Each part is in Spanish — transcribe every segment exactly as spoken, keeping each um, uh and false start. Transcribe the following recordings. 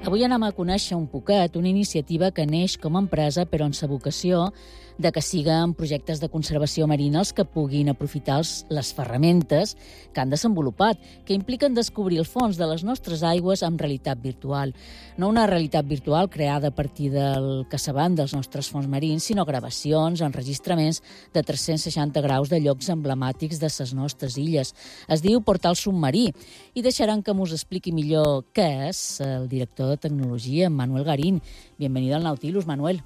Avui anem a conèixer un poquet una iniciativa que neix com a empresa però amb la vocació de que siguen projectes de conservació marina els que puguin aprofitar els, les ferramentes que han desenvolupat, que impliquen descobrir el fons de les nostres aigües amb realitat virtual. No una realitat virtual creada a partir del que sabem dels nostres fons marins, sinó gravacions, enregistraments de tres-cents seixanta graus de llocs emblemàtics de les nostres illes. Es diu Portal Submarí i deixaran que mos expliqui millor què és el director de tecnologia, Manuel Garín. Bienvenido al Nautilus, Manuel.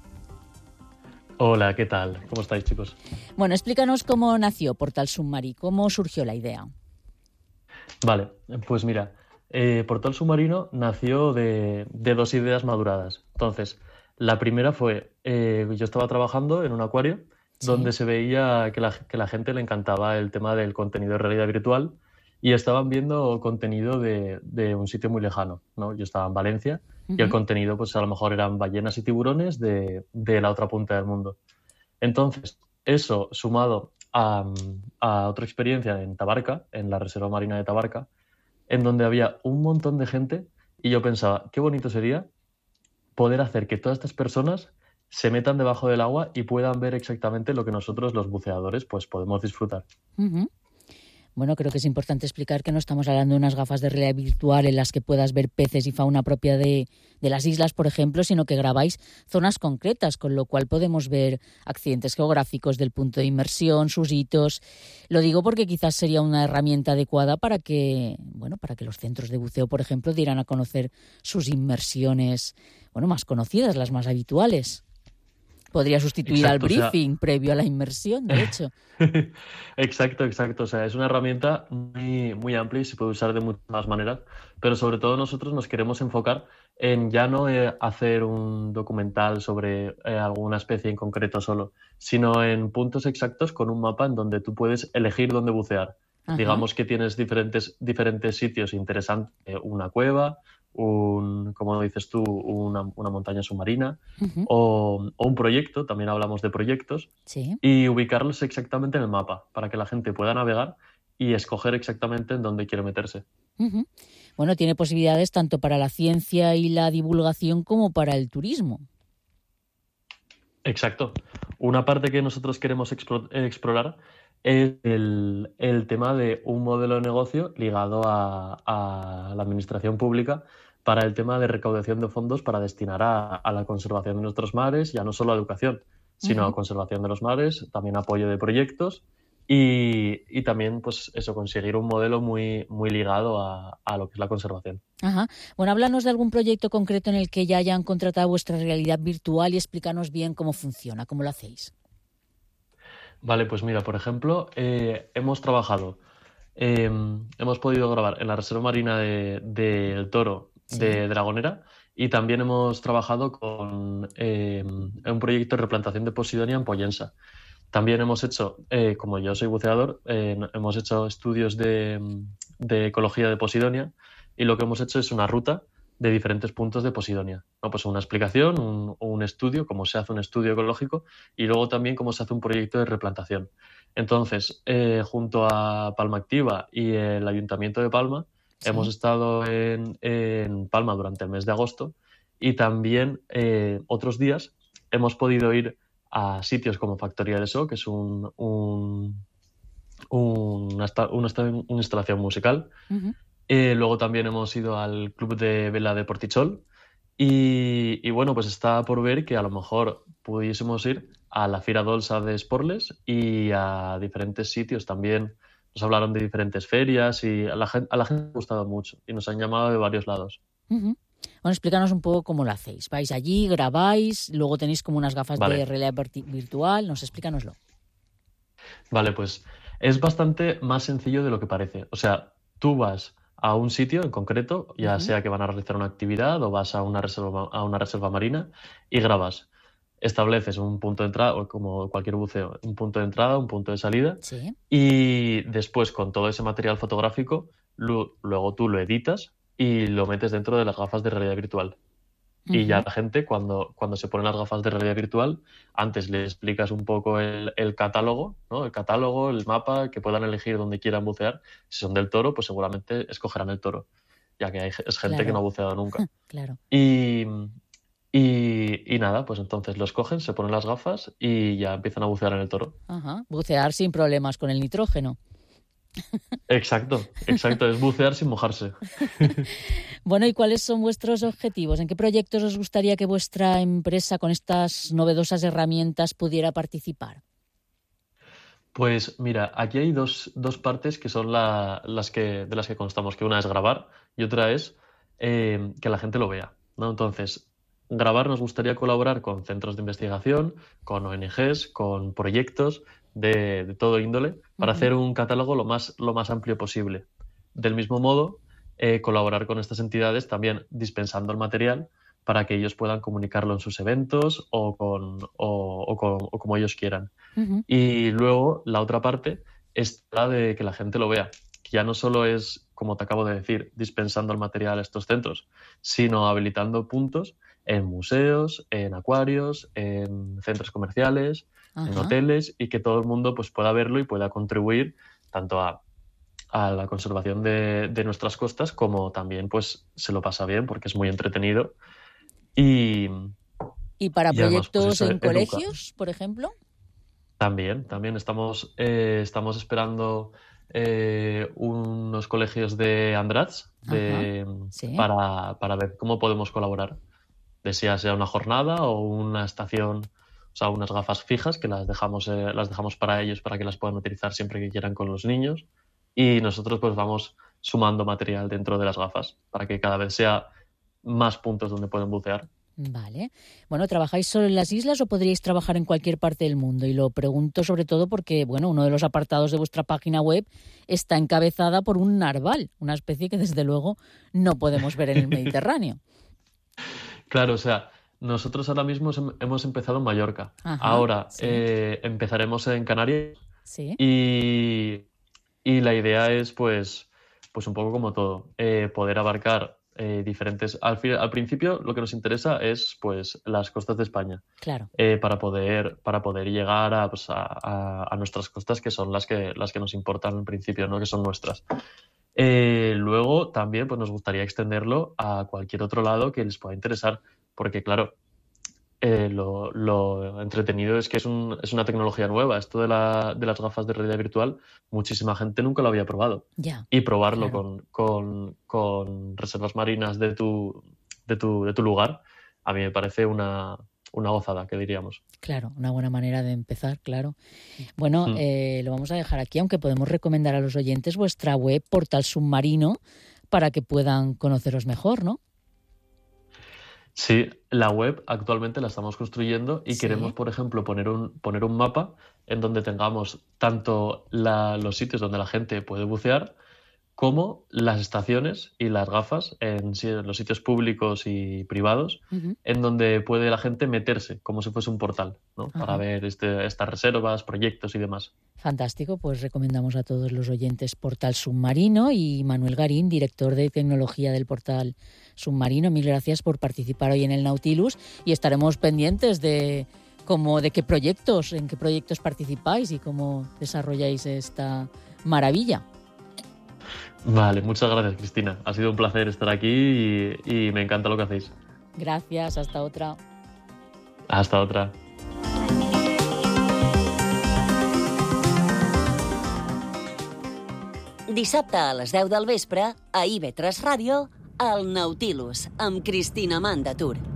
Hola, ¿qué tal? ¿Cómo estáis, chicos? Bueno, explícanos cómo nació Portal Submarí, cómo surgió la idea. Vale, pues mira, eh, Portal Submarino nació de, de dos ideas maduradas. Entonces, la primera fue, eh, yo estaba trabajando en un acuario sí. donde se veía que la, que la gente le encantaba el tema del contenido de realidad virtual y estaban viendo contenido de, de un sitio muy lejano, ¿no? Yo estaba en Valencia uh-huh. y el contenido pues a lo mejor eran ballenas y tiburones de, de la otra punta del mundo. Entonces, eso sumado a, a otra experiencia en Tabarca, en la Reserva Marina de Tabarca, en donde había un montón de gente y yo pensaba, qué bonito sería poder hacer que todas estas personas se metan debajo del agua y puedan ver exactamente lo que nosotros los buceadores pues podemos disfrutar. Uh-huh. Bueno, creo que es importante explicar que no estamos hablando de unas gafas de realidad virtual en las que puedas ver peces y fauna propia de, de las islas, por ejemplo, sino que grabáis zonas concretas, con lo cual podemos ver accidentes geográficos del punto de inmersión, sus hitos. Lo digo porque quizás sería una herramienta adecuada para que, bueno, para que los centros de buceo, por ejemplo, dieran a conocer sus inmersiones, bueno, más conocidas, las más habituales. Podría sustituir exacto, al briefing o sea... previo a la inmersión, de hecho. Exacto, exacto. O sea, es una herramienta muy, muy amplia y se puede usar de muchas maneras, pero sobre todo nosotros nos queremos enfocar en ya no eh, hacer un documental sobre eh, alguna especie en concreto solo, sino en puntos exactos con un mapa en donde tú puedes elegir dónde bucear. Ajá. Digamos que tienes diferentes, diferentes sitios interesantes, eh, una cueva, un, como dices tú, una, una montaña submarina uh-huh. o, o un proyecto, también hablamos de proyectos, sí. y ubicarlos exactamente en el mapa para que la gente pueda navegar y escoger exactamente en dónde quiere meterse. Uh-huh. Bueno, tiene posibilidades tanto para la ciencia y la divulgación como para el turismo. Exacto. Una parte que nosotros queremos explo- explorar es el, el tema de un modelo de negocio ligado a, a la administración pública para el tema de recaudación de fondos para destinar a, a la conservación de nuestros mares, ya no solo a educación, sino uh-huh. a conservación de los mares, también apoyo de proyectos y, y también pues eso, conseguir un modelo muy, muy ligado a, a lo que es la conservación. Ajá. Bueno, háblanos de algún proyecto concreto en el que ya hayan contratado vuestra realidad virtual y explícanos bien cómo funciona, cómo lo hacéis. Vale, pues mira, por ejemplo, eh, hemos trabajado, eh, hemos podido grabar en la Reserva Marina de, de El Toro sí. de Dragonera y también hemos trabajado con eh, un proyecto de replantación de Posidonia en Pollensa. También hemos hecho, eh, como yo soy buceador, eh, hemos hecho estudios de, de ecología de Posidonia y lo que hemos hecho es una ruta de diferentes puntos de Posidonia, ¿no? Pues una explicación, un, un estudio, cómo se hace un estudio ecológico y luego también cómo se hace un proyecto de replantación. Entonces, eh, junto a Palma Activa y el Ayuntamiento de Palma, sí. hemos estado en, en Palma durante el mes de agosto y también eh, otros días hemos podido ir a sitios como Factoría de So, que es un, un, un, una, una, una instalación musical. Uh-huh. Eh, luego también hemos ido al Club de Vela de Portichol y, y bueno, pues está por ver que a lo mejor pudiésemos ir a la Fira Dolsa de Sporles y a diferentes sitios también. Nos hablaron de diferentes ferias y a la gente, a la gente le ha gustado mucho y nos han llamado de varios lados. Uh-huh. Bueno, explícanos un poco cómo lo hacéis. Vais allí, grabáis, luego tenéis como unas gafas vale. de realidad virtual. Nos explícanoslo. Vale, pues es bastante más sencillo de lo que parece. O sea, tú vas a un sitio en concreto, ya uh-huh. sea que van a realizar una actividad o vas a una reserva, a una reserva marina y grabas. Estableces un punto de entrada, o como cualquier buceo, un punto de entrada, un punto de salida sí. y después con todo ese material fotográfico lo, luego tú lo editas y lo metes dentro de las gafas de realidad virtual. Uh-huh. Y ya la gente, cuando, cuando se ponen las gafas de realidad virtual, antes le explicas un poco el, el catálogo, ¿no? El catálogo, el mapa, que puedan elegir donde quieran bucear. Si son del Toro, pues seguramente escogerán el Toro. ya que hay, es gente Claro. que no ha buceado nunca. Claro. Y, y, y nada, pues entonces los cogen, se ponen las gafas y ya empiezan a bucear en el toro. Ajá. Bucear sin problemas con el nitrógeno. Exacto, exacto, es bucear sin mojarse. Bueno, ¿y cuáles son vuestros objetivos? ¿En qué proyectos os gustaría que vuestra empresa con estas novedosas herramientas pudiera participar? Pues mira, aquí hay dos, dos partes que son la- las que, de las que constamos, que una es grabar y otra es eh, que la gente lo vea, ¿no? Entonces, grabar nos gustaría colaborar con centros de investigación, con O N Ges, con proyectos de, de todo índole, para Ujú. hacer un catálogo lo más, lo más amplio posible. Del mismo modo, eh, colaborar con estas entidades también dispensando el material para que ellos puedan comunicarlo en sus eventos o, con, o, o con- o como ellos quieran. Ujú. Y luego la otra parte es la de que la gente lo vea, que ya no solo es, como te acabo de decir, dispensando el material a estos centros, sino habilitando puntos en museos, en acuarios, en centros comerciales, en Ajá. hoteles, y que todo el mundo pues, pueda verlo y pueda contribuir tanto a, a la conservación de, de nuestras costas como también pues se lo pasa bien porque es muy entretenido y, ¿Y para y además pues proyectos eso en educa. colegios, por ejemplo? También, también estamos, eh, estamos esperando eh, unos colegios de Andratx Ajá. de, Sí. para, para ver cómo podemos colaborar, de sea sea una jornada o una estación, o sea, unas gafas fijas que las dejamos, eh, las dejamos para ellos para que las puedan utilizar siempre que quieran con los niños y nosotros pues vamos sumando material dentro de las gafas para que cada vez sea más puntos donde pueden bucear. Vale. Bueno, ¿trabajáis solo en las islas o podríais trabajar en cualquier parte del mundo? Y lo pregunto sobre todo porque, bueno, uno de los apartados de vuestra página web está encabezada por un narval, una especie que desde luego no podemos ver en el Mediterráneo. Claro, o sea, nosotros ahora mismo hem- hemos empezado en Mallorca. Ajá, Ahora sí, eh, empezaremos en Canarias sí. y, y la idea es, pues, pues un poco como todo, eh, poder abarcar eh, diferentes. Al, fin- al principio, lo que nos interesa es, pues, las costas de España, Claro. eh, para poder, para poder llegar a, pues, a, a- a nuestras costas, que son las que, las que nos importan en principio, ¿no? Que son nuestras. Eh, luego también pues, nos gustaría extenderlo a cualquier otro lado que les pueda interesar, porque claro, eh, lo, lo entretenido es que es, un, es una tecnología nueva. Esto de, la, de las gafas de realidad virtual, muchísima gente nunca lo había probado. Ya, Y probarlo claro. con, con, con reservas marinas de tu, de, tu, de tu lugar, a mí me parece una, una gozada, que diríamos. Claro, una buena manera de empezar, claro. Bueno, Mm. eh, lo vamos a dejar aquí, aunque podemos recomendar a los oyentes vuestra web Portal Submarino para que puedan conoceros mejor, ¿no? Sí, la web actualmente la estamos construyendo y queremos, Sí. por ejemplo, poner un, poner un mapa en donde tengamos tanto la- los sitios donde la gente puede bucear como las estaciones y las gafas en, si- en los sitios públicos y privados, Ujú. en donde puede la gente meterse como si fuese un portal, ¿no? Para Ajá. ver este, estas reservas, proyectos y demás. Fantástico, pues recomendamos a todos los oyentes Portal Submarino y Manuel Garín, director de tecnología del Portal Submarino. Mil gracias por participar hoy en el Nautilus y estaremos pendientes de cómo, de qué proyectos, en qué proyectos participáis y cómo desarrolláis esta maravilla. Vale, muchas gracias, Cristina. Ha sido un placer estar aquí y, y me encanta lo que hacéis. Gracias, hasta otra. Hasta otra. Dissabte a les deu del vespre, a I V tres Ràdio, el Nautilus, amb Cristina Mandatur.